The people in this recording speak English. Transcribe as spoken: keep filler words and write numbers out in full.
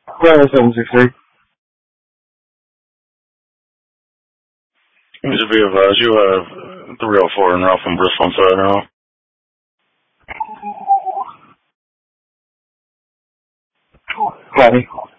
Yeah, seven six three. Just be advised, you have three oh four and Ralph and Bristol inside now. Copy.